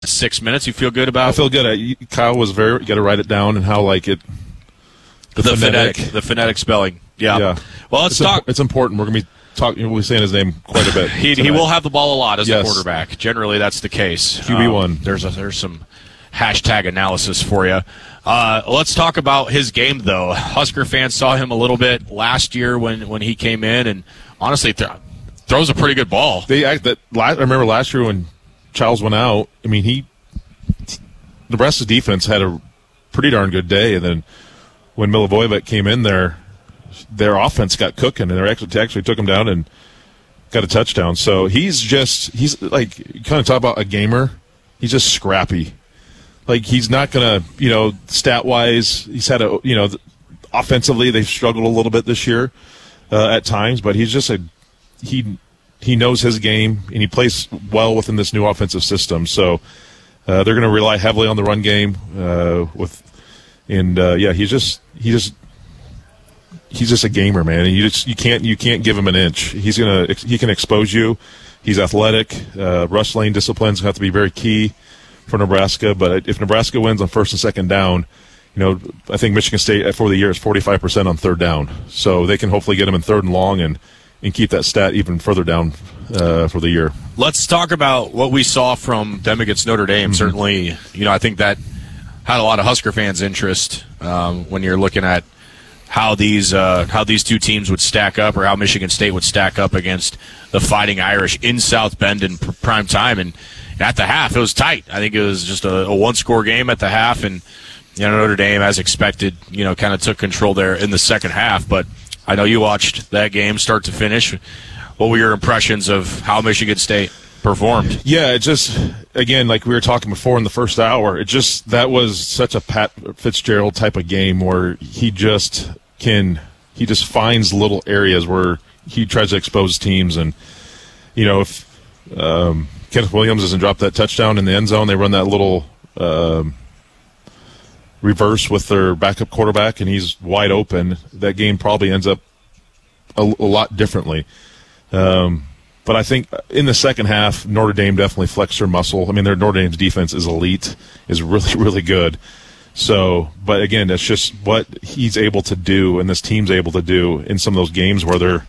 6 minutes. You feel good about? I feel good. Kyle was you got to write it down and how like it. The phonetic spelling. Yeah. Well, let's talk. It's important. We're gonna be talking. We'll be saying his name quite a bit. He will have the ball a lot as a quarterback. Generally, that's the case. QB1. There's some hashtag analysis for you. Let's talk about his game, though. Husker fans saw him a little bit last year when he came in, and honestly, throws a pretty good ball. I remember last year when Childs went out. I mean, Nebraska's defense had a pretty darn good day, and then when Milivojevic came in there, their offense got cooking, and they actually took him down and got a touchdown. So he's like, you kind of talk about a gamer. He's just scrappy. Like, he's not going to, stat-wise, he's had offensively they've struggled a little bit this year at times, but he's just he knows his game, and he plays well within this new offensive system. So they're going to rely heavily on the run game he's just a gamer, man. And you can't give him an inch. He can expose you. He's athletic. Rush lane disciplines have to be very key for Nebraska. But if Nebraska wins on first and second down, I think Michigan State for the year is 45% on third down. So they can hopefully get him in third and long and keep that stat even further down for the year. Let's talk about what we saw from them against Notre Dame. Mm-hmm. Certainly, I think that had a lot of Husker fans' interest when you're looking at how these two teams would stack up, or how Michigan State would stack up against the Fighting Irish in South Bend in prime time. And at the half, it was tight. I think it was just a one-score game at the half, and Notre Dame, as expected, kind of took control there in the second half. But I know you watched that game start to finish. What were your impressions of how Michigan State performed? Yeah, it just, again, like we were talking before in the first hour, that was such a Pat Fitzgerald type of game where he just finds little areas where he tries to expose teams. And, if Kenneth Williams doesn't drop that touchdown in the end zone, they run that little reverse with their backup quarterback, and he's wide open, that game probably ends up a lot differently. But I think in the second half, Notre Dame definitely flexed their muscle. I mean, Notre Dame's defense is elite, is really, really good. So, but again, that's just what he's able to do, and this team's able to do in some of those games where the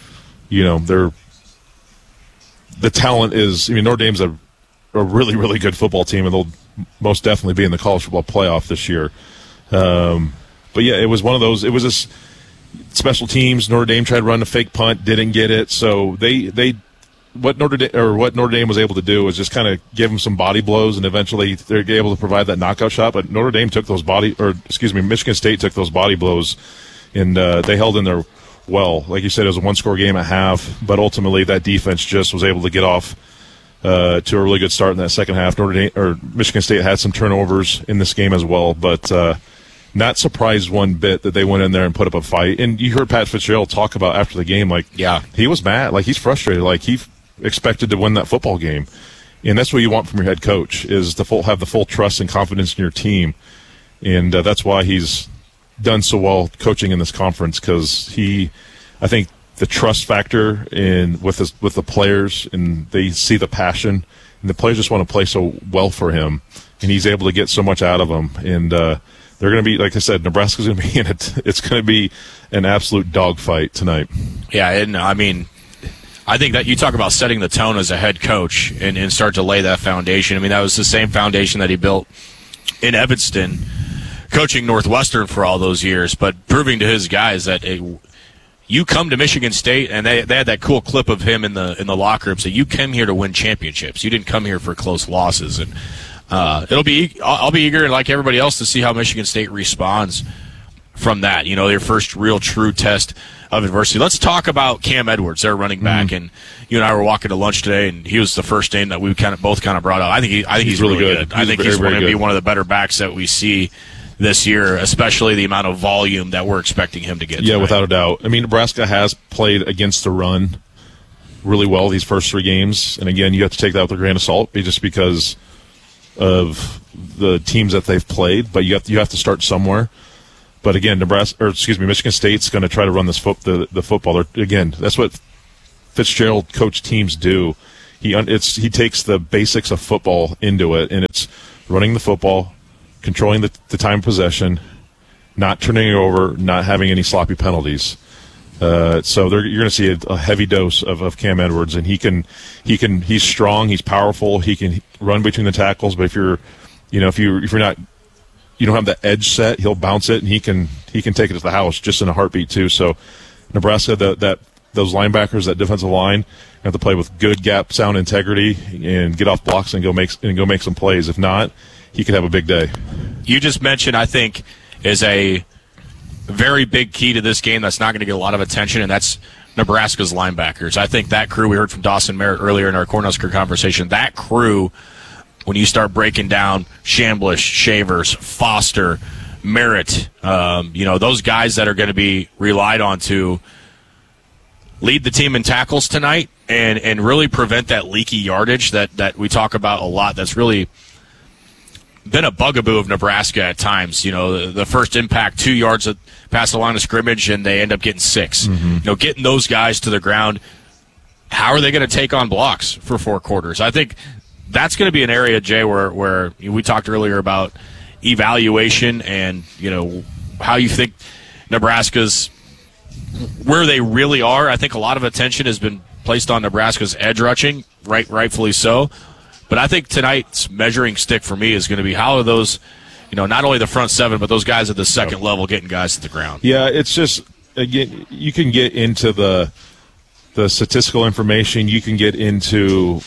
talent is. I mean, Notre Dame's a really, really good football team, and they'll most definitely be in the college football playoff this year. But yeah, it was one of those. It was just special teams. Notre Dame tried to run a fake punt, didn't get it. So what Notre Dame was able to do was just kind of give them some body blows, and eventually they're able to provide that knockout shot. But Notre Dame Michigan State took those body blows, and they held in there well. Like you said, it was a one-score game at half, but ultimately that defense just was able to get off to a really good start in that second half. Michigan State had some turnovers in this game as well, but not surprised one bit that they went in there and put up a fight. And you heard Pat Fitzgerald talk about after the game, he was mad, he's frustrated, he expected to win that football game. And that's what you want from your head coach, is to have the full trust and confidence in your team. And that's why he's done so well coaching in this conference, because I think the trust factor with the players, and they see the passion, and the players just want to play so well for him, and he's able to get so much out of them. And they're going to be, like I said, Nebraska's going to be in it. It's going to be an absolute dogfight tonight. Yeah, and I mean, I think that you talk about setting the tone as a head coach and start to lay that foundation. I mean, that was the same foundation that he built in Evanston, coaching Northwestern for all those years, but proving to his guys that you come to Michigan State, and they had that cool clip of him in the locker room, so you came here to win championships. You didn't come here for close losses. And I'll be eager, like everybody else, to see how Michigan State responds from that. Their first real true test of adversity. Let's talk about Cam Edwards, their running back. And you and I were walking to lunch today, and he was the first name that we both brought up. I think he's really good. I think he's going to be one of the better backs that we see this year, especially the amount of volume that we're expecting him to get tonight. Yeah, without a doubt. I mean, Nebraska has played against the run really well these first three games. And again, you have to take that with a grain of salt, just because of the teams that they've played. But you have to start somewhere. But again, Michigan State's going to try to run the football. Again, that's what Fitzgerald coach teams do. he takes the basics of football into it, and it's running the football, controlling the time of possession, not turning it over, not having any sloppy penalties. So you're going to see a heavy dose of Cam Edwards, and he's strong, he's powerful, he can run between the tackles. But if you're not, you don't have the edge set, he'll bounce it, and he can take it to the house just in a heartbeat too. So Nebraska, those linebackers, that defensive line, have to play with good gap sound integrity and get off blocks and go make some plays. If not, he could have a big day. You just mentioned, I think, is a very big key to this game that's not going to get a lot of attention, and that's Nebraska's linebackers. I think that crew, we heard from Dawson Merritt earlier in our Cornhusker conversation, that crew, when you start breaking down Chambliss, Shavers, Foster, Merritt, those guys that are going to be relied on to lead the team in tackles tonight and really prevent that leaky yardage that we talk about a lot. That's really been a bugaboo of Nebraska at times. The first impact 2 yards past the line of scrimmage, and they end up getting 6. Mm-hmm. Getting those guys to the ground, how are they going to take on blocks for 4 quarters? I think that's going to be an area, Jay, where we talked earlier about evaluation and, how you think Nebraska's where they really are. I think a lot of attention has been placed on Nebraska's edge rushing, rightfully so. But I think tonight's measuring stick for me is going to be how are those, not only the front 7, but those guys at the second level getting guys to the ground. Yeah, it's just, again, you can get into the statistical information, you can get into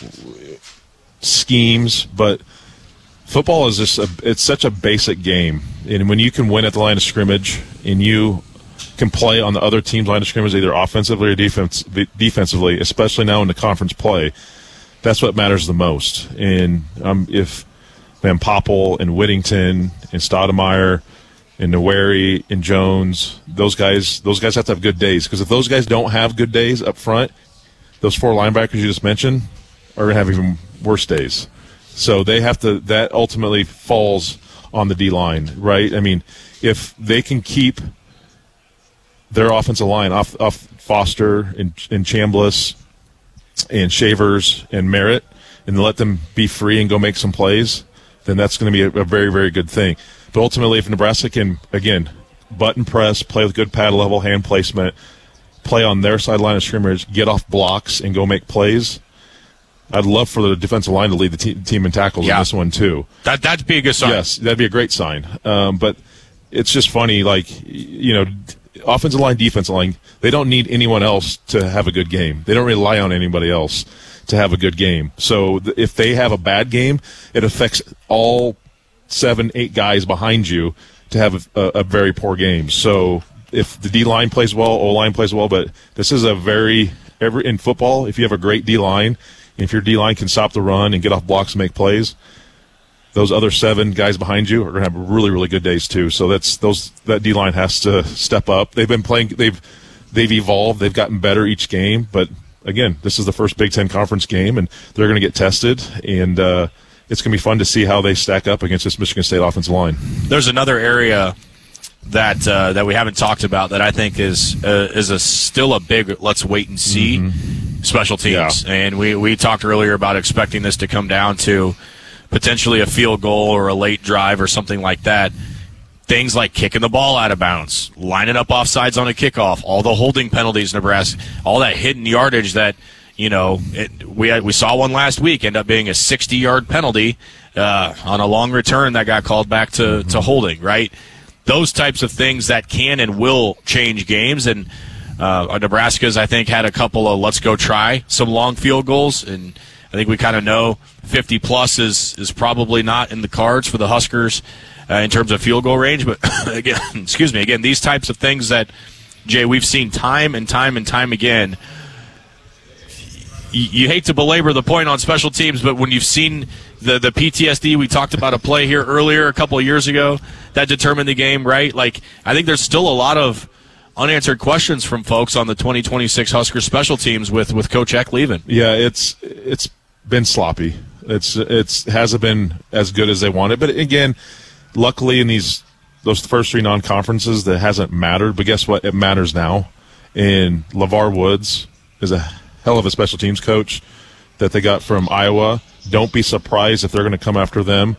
schemes, but football is it's such a basic game. And when you can win at the line of scrimmage and you can play on the other team's line of scrimmage, either offensively or defensively, especially now in the conference play, that's what matters the most. And if Van Poppel and Whittington and Stoudemire and Noweri and Jones, those guys have to have good days. Because if those guys don't have good days up front, those 4 linebackers you just mentioned are going to have even worse days. So they have to. That ultimately falls on the D-line, right? I mean, if they can keep their offensive line off Foster and Chambliss and Shavers and Merritt and let them be free and go make some plays, then that's going to be a very, very good thing. But ultimately, if Nebraska can, again, button press, play with good pad level, hand placement, play on their sideline of scrimmage, get off blocks, and go make plays, I'd love for the defensive line to lead the team in tackles in this one, too. That'd be a good sign. Yes, that'd be a great sign. But it's just funny, offensive line, defensive line, they don't need anyone else to have a good game. They don't rely on anybody else to have a good game. So if they have a bad game, it affects all 7, 8 guys behind you to have a very poor game. So if the D-line plays well, O-line plays well, but this is in football, if you have a great D-line, if your D-line can stop the run and get off blocks and make plays, those other 7 guys behind you are going to have really, really good days too. So that D-line has to step up. They've been playing. They've evolved. They've gotten better each game. But again, this is the first Big Ten Conference game, and they're going to get tested. And it's going to be fun to see how they stack up against this Michigan State offensive line. There's another area that we haven't talked about that I think is still a big let's wait and see. Mm-hmm. Special teams. Yeah. And we talked earlier about expecting this to come down to potentially a field goal or a late drive or something like that. Things like kicking the ball out of bounds, lining up offsides on a kickoff, all the holding penalties, Nebraska, all that hidden yardage that, we saw one last week end up being a 60-yard penalty on a long return that got called back to holding, right? Those types of things that can and will change games. And Nebraska's, I think, had a couple of let's go try some long field goals, and I think we kind of know 50-plus is probably not in the cards for the Huskers in terms of field goal range. But, again, these types of things that, Jay, we've seen time and time and time again. You hate to belabor the point on special teams, but when you've seen the PTSD, we talked about a play here earlier a couple of years ago that determined the game, right? I think there's still a lot of unanswered questions from folks on the 2026 Husker special teams with Coach Eck leaving. Yeah, it's been sloppy. It hasn't been as good as they wanted. But again, luckily in those first 3 non-conferences, that hasn't mattered. But guess what? It matters now. And LeVar Woods is a hell of a special teams coach. that they got from Iowa. Don't be surprised if they're going to come after them.